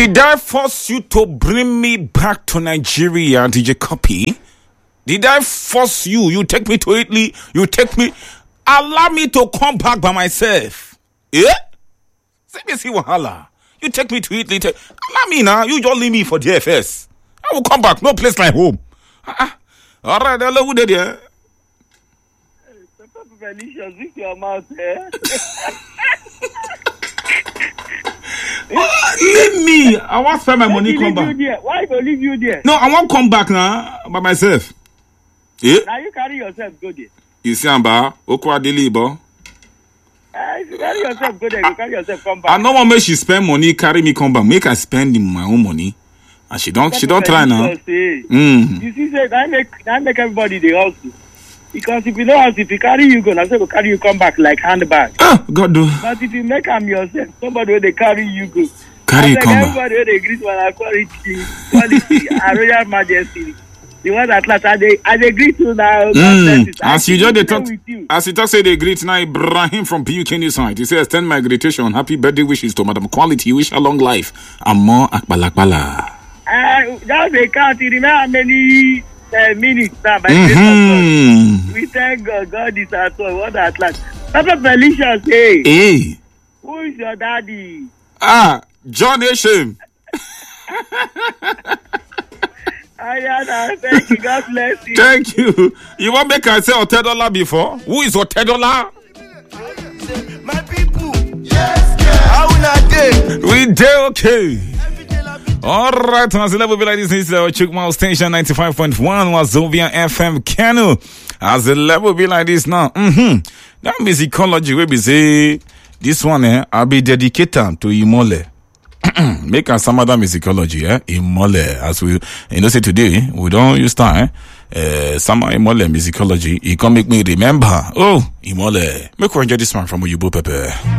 Did I force you to bring me back to Nigeria, DJ Copy? Did I force you? You take me to Italy, you take me... Allow me to come back by myself. Yeah? See wahala. You take me to Italy. Allow me now. You just leave me for DFS. I will come back. No place like home. All right, hello, who did you? Papa Felicius, with your mouth, eh? Leave me. I want to spend my money. Come back. Why go leave you there? No, I won't come back now by myself. Yeah? Now you carry yourself, go there. You see, Amba, Okwa Delibo. If you carry yourself, go there. You carry yourself, come back. I know what make she spend money, carry me, come back. Make her spend my own money. And she don't try now. You see, say, that make everybody the hustle. Because if you don't hustle, if you carry you go, I say, go carry you, come back like handbag. God do. But if you make them yourself, somebody where they carry you go. Carry you, come back. Everybody where they greet for quality, and royal majesty. The one that last, I greet you now. As you just talk, as you talk, say they greet now Ibrahim from PUK News side. He says, "Extend my gratitude, happy birthday wishes to Madam Quality. Wish her long life and more akbalakbala." Just they can't remember how many minutes now. By the grace of God, we thank God. God is at all. What at last? Papa Felicius, hey, who is your daddy? John Hashem. Thank you. God bless you. Thank you. You want make I say $10 before? Who is $10? My people, yes, how not day? We day okay. All right, as the level be like this, this is our Chukma station 95.1 Wazobia FM Kano. As the level be like this now, that musicology will be say this one. I'll be dedicated to Imole. Make us some other musicology, Imole. As we, say today, we don't use time. Some Imole musicology. It can make me remember. Oh, Imole. Make we enjoy this one from Oyibo Pepe.